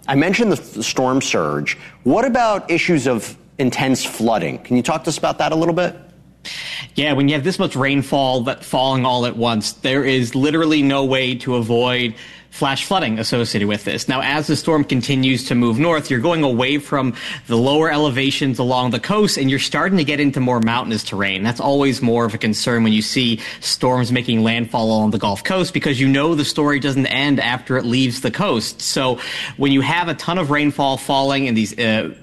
I mentioned the storm surge. What about issues of intense flooding? Can you talk to us about that a little bit? Yeah, when you have this much rainfall falling all at once, there is literally no way to avoid flash flooding associated with this. Now, as the storm continues to move north, you're going away from the lower elevations along the coast, and you're starting to get into more mountainous terrain. That's always more of a concern when you see storms making landfall along the Gulf Coast, because you know the story doesn't end after it leaves the coast. So when you have a ton of rainfall falling in these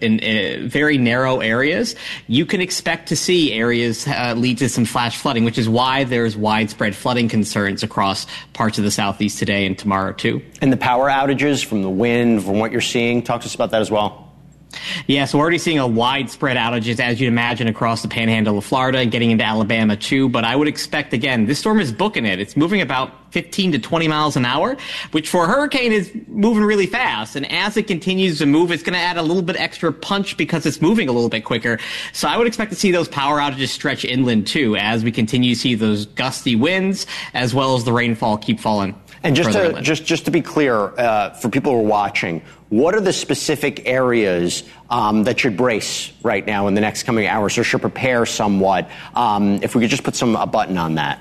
very narrow areas, you can expect to see areas lead to some flash flooding, which is why there's widespread flooding concerns across parts of the southeast today and tomorrow too. And the power outages from the wind, from what you're seeing, talk to us about that as well. Yeah, so we're already seeing a widespread outages, as you'd imagine, across the panhandle of Florida and getting into Alabama, too. But I would expect, again, this storm is booking it. It's moving about 15 to 20 miles an hour, which for a hurricane is moving really fast. And as it continues to move, it's going to add a little bit extra punch because it's moving a little bit quicker. So I would expect to see those power outages stretch inland, too, as we continue to see those gusty winds, as well as the rainfall keep falling. And just to be clear, for people who are watching, what are the specific areas that should brace right now in the next coming hours, or should prepare somewhat? If we could just put a button on that.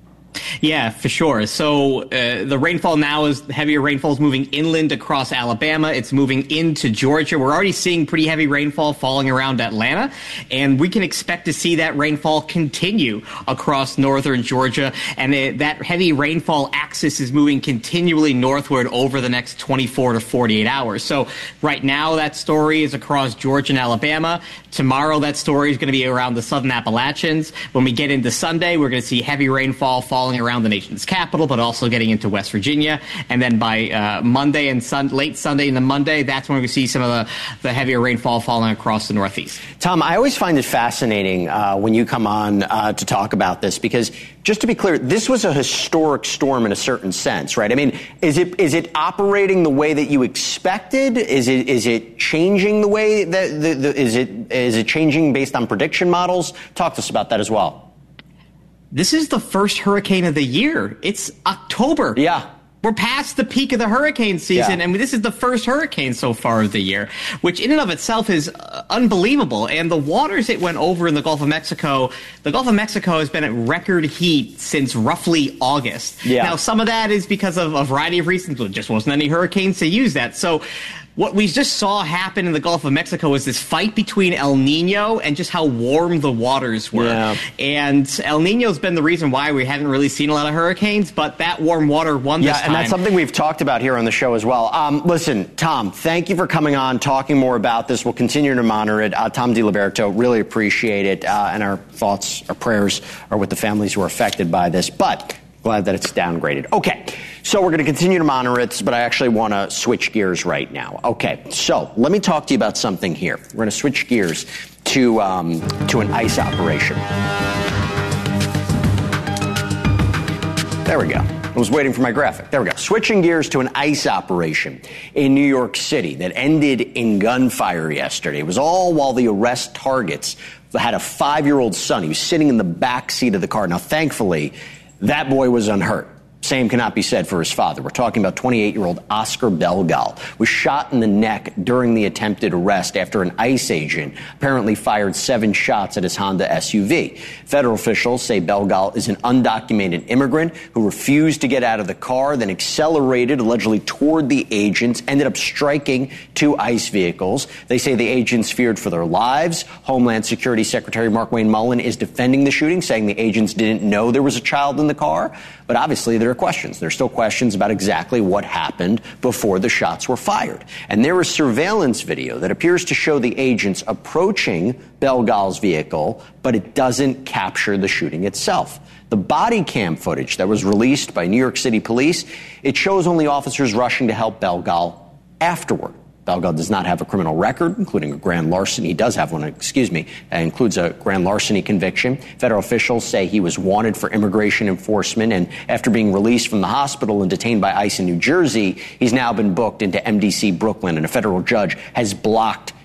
Yeah, for sure. So the rainfall now is heavier rainfall is moving inland across Alabama. It's moving into Georgia. We're already seeing pretty heavy rainfall falling around Atlanta, and we can expect to see that rainfall continue across northern Georgia. And that heavy rainfall axis is moving continually northward over the next 24 to 48 hours. So right now that story is across Georgia and Alabama. Tomorrow that story is going to be around the southern Appalachians. When we get into Sunday, we're going to see heavy rainfall falling around the nation's capital, but also getting into West Virginia. And then by Monday and late Sunday into Monday, that's when we see some of the heavier rainfall falling across the Northeast. Tom, I always find it fascinating when you come on to talk about this, because just to be clear, this was a historic storm in a certain sense, right? I mean, is it operating the way that you expected? Is it changing the way that is it changing based on prediction models? Talk to us about that as well. This is the first hurricane of the year. It's October. Yeah. We're past the peak of the hurricane season, yeah. and this is the first hurricane so far of the year, which in and of itself is unbelievable. And the waters it went over in the Gulf of Mexico has been at record heat since roughly August. Yeah. Now, some of that is because of a variety of reasons. There just wasn't any hurricanes to use that. So what we just saw happen in the Gulf of Mexico is this fight between El Nino and just how warm the waters were. Yeah. And El Nino's been the reason why we haven't really seen a lot of hurricanes, but that warm water won this time. Yeah, and that's something we've talked about here on the show as well. Listen, Tom, thank you for coming on, talking more about this. We'll continue to monitor it. Tom DiLiberto, really appreciate it. And our thoughts, our prayers are with the families who are affected by this. But glad that it's downgraded. Okay, so we're going to continue to monitor it, but I actually want to switch gears right now. Okay, so let me talk to you about something here. We're going to switch gears to an ICE operation. There we go. I was waiting for my graphic. There we go. Switching gears to an ICE operation in New York City that ended in gunfire yesterday. It was all while the arrest targets had a 5-year-old son. He was sitting in the back seat of the car. Now, thankfully, that boy was unhurt. Same cannot be said for his father. We're talking about 28-year-old Oscar Belgal, was shot in the neck during the attempted arrest after an ICE agent apparently fired 7 shots at his Honda SUV. Federal officials say Belgal is an undocumented immigrant who refused to get out of the car, then accelerated allegedly toward the agents, ended up striking 2 ICE vehicles. They say the agents feared for their lives. Homeland Security Secretary Markwayne Mullin is defending the shooting, saying the agents didn't know there was a child in the car. But obviously, there are questions. There are still questions about exactly what happened before the shots were fired. And there is surveillance video that appears to show the agents approaching Belgal's vehicle, but it doesn't capture the shooting itself. The body cam footage that was released by New York City police, it shows only officers rushing to help Belgal afterward. Belgal does not have a criminal record, including a grand larceny. He does have one, includes a grand larceny conviction. Federal officials say he was wanted for immigration enforcement, and after being released from the hospital and detained by ICE in New Jersey, he's now been booked into MDC Brooklyn, and a federal judge has blocked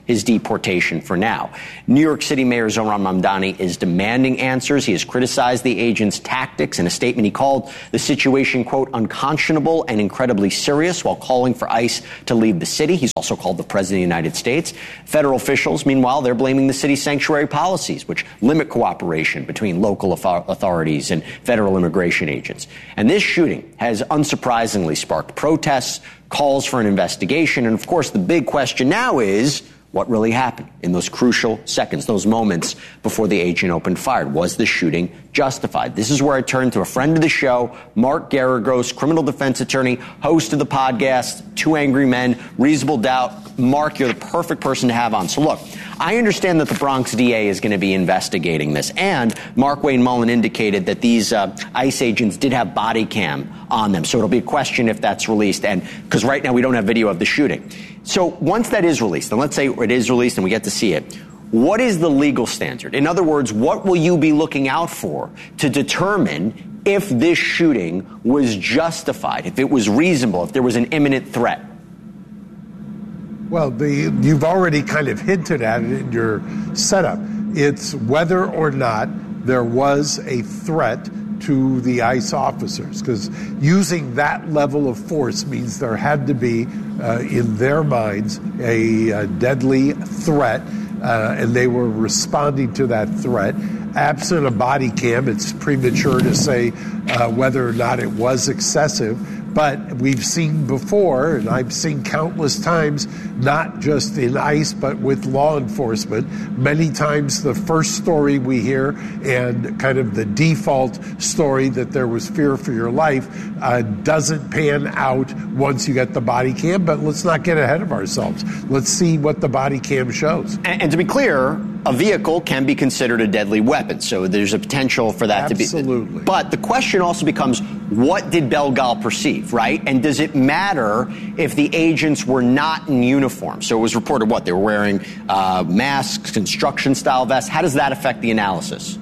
his deportation for now. New York City Mayor Zohran Mamdani is demanding answers. He has criticized the agent's tactics. In a statement, he called the situation, quote, unconscionable and incredibly serious, while calling for ICE to leave the city. He's also called the President of the United States. Federal officials, meanwhile, they're blaming the city's sanctuary policies, which limit cooperation between local authorities and federal immigration agents. And this shooting has unsurprisingly sparked protests, calls for an investigation. And of course, the big question now is what really happened in those crucial seconds, those moments before the agent opened fire. Was the shooting justified? This is where I turn to a friend of the show, Mark Geragos, criminal defense attorney, host of the podcast, Two Angry Men, Reasonable Doubt. Mark, you're the perfect person to have on. So look, I understand that the Bronx DA is going to be investigating this, and Mark Wayne Mullen indicated that these ICE agents did have body cam on them. So it'll be a question if that's released, and because right now we don't have video of the shooting. So once that is released, and let's say it is released and we get to see it, what is the legal standard? In other words, what will you be looking out for to determine if this shooting was justified, if it was reasonable, if there was an imminent threat? Well, you've already kind of hinted at it in your setup. It's whether or not there was a threat to the ICE officers, because using that level of force means there had to be, in their minds, a deadly threat, and they were responding to that threat. Absent a body cam, it's premature to say whether or not it was excessive. But we've seen before, and I've seen countless times, not just in ICE, but with law enforcement, many times the first story we hear and kind of the default story that there was fear for your life doesn't pan out once you get the body cam. But let's not get ahead of ourselves. Let's see what the body cam shows. And to be clear, a vehicle can be considered a deadly weapon, so there's a potential for that to be. Absolutely. But the question also becomes, what did Belgal perceive, right? And does it matter if the agents were not in uniform? So it was reported what? They were wearing masks, construction-style vests. How does that affect the analysis?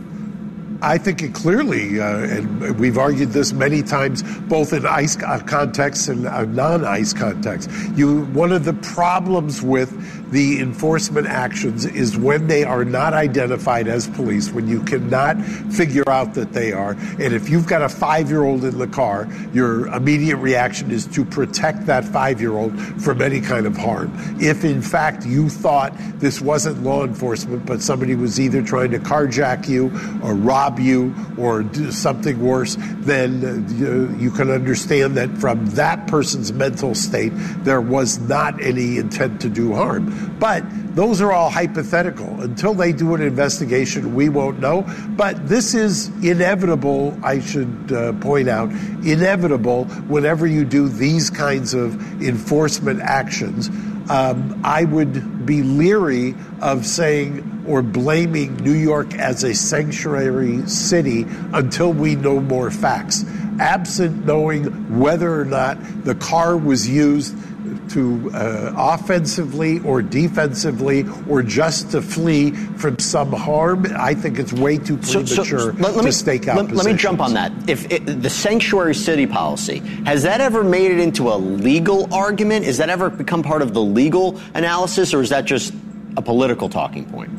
I think it clearly, and we've argued this many times, both in ICE context and non-ICE context. One of the problems with the enforcement actions is when they are not identified as police, when you cannot figure out that they are. And if you've got a 5-year-old in the car, your immediate reaction is to protect that 5-year-old from any kind of harm. If, in fact, you thought this wasn't law enforcement, but somebody was either trying to carjack you or rob you or do something worse, then you can understand that from that person's mental state, there was not any intent to do harm. But those are all hypothetical. Until they do an investigation, we won't know. But this is inevitable, I should point out, inevitable whenever you do these kinds of enforcement actions. I would be leery of saying or blaming New York as a sanctuary city until we know more facts. Absent knowing whether or not the car was used to offensively or defensively or just to flee from some harm, I think it's way too premature to stake out positions. Let me jump on that. The sanctuary city policy, has that ever made it into a legal argument? Has that ever become part of the legal analysis, or is that just a political talking point?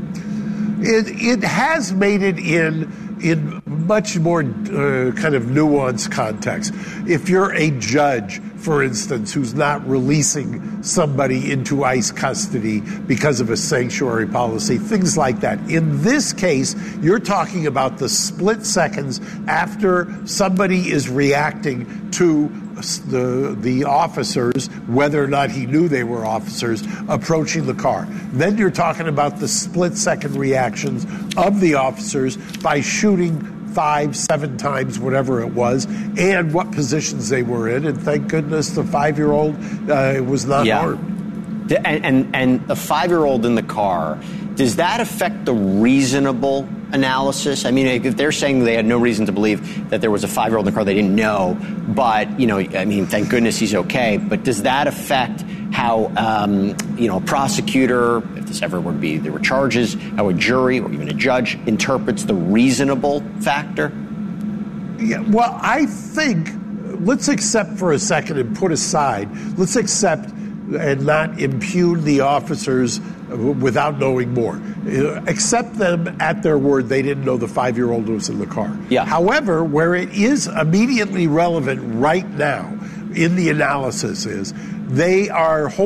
It has made it in much more kind of nuanced context. If you're a judge, for instance, who's not releasing somebody into ICE custody because of a sanctuary policy, things like that. In this case, you're talking about the split seconds after somebody is reacting to the officers, whether or not he knew they were officers, approaching the car. Then you're talking about the split-second reactions of the officers by shooting 5, 7 times, whatever it was, and what positions they were in. And thank goodness the 5-year-old was not harmed. And the 5-year-old in the car, does that affect the reasonable analysis? I mean, if they're saying they had no reason to believe that there was a 5-year-old in the car, they didn't know, but, I mean, thank goodness he's okay. But does that affect how, a prosecutor, if this ever were to be, there were charges, how a jury or even a judge interprets the reasonable factor? Yeah, well, I think, let's accept for a second and put aside, let's accept and not impugn the officers without knowing more. Accept them at their word. They didn't know the 5-year-old was in the car. Yeah. However, where it is immediately relevant right now in the analysis is they are